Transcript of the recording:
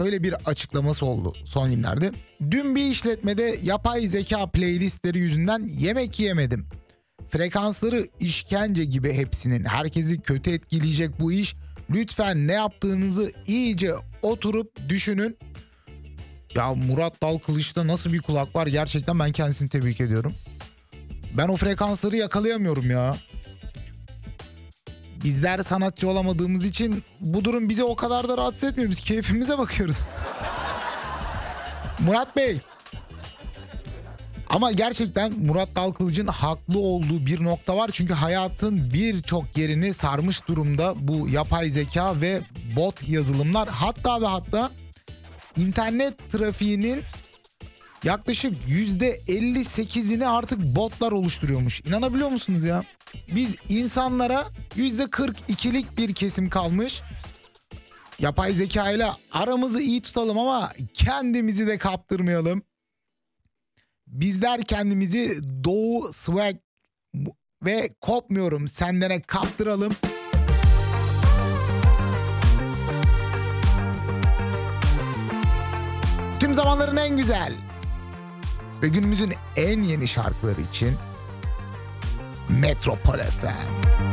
şöyle bir açıklaması oldu son günlerde. Dün bir işletmede yapay zeka playlistleri yüzünden yemek yemedim. Frekansları işkence gibi hepsinin. Herkesi kötü etkileyecek bu iş. Lütfen ne yaptığınızı iyice oturup düşünün. Ya Murat Dalkılıç'ta nasıl bir kulak var? Gerçekten ben kendisini tebrik ediyorum. Ben o frekansları yakalayamıyorum ya. Bizler sanatçı olamadığımız için bu durum bizi o kadar da rahatsız etmiyor. Biz keyfimize bakıyoruz. Murat Bey. Ama gerçekten Murat Dalkılıç'ın haklı olduğu bir nokta var. Çünkü hayatın birçok yerini sarmış durumda bu yapay zeka ve bot yazılımlar. Hatta ve hatta internet trafiğinin yaklaşık %58'ini artık botlar oluşturuyormuş. İnanabiliyor musunuz ya? Biz insanlara %42'lik bir kesim kalmış. Yapay zeka ile aramızı iyi tutalım ama kendimizi de kaptırmayalım. Bizler kendimizi Doğu Swag ve Kopmuyorum Senden'e kaptıralım. Tüm zamanların en güzel ve günümüzün en yeni şarkıları için Metropol FM.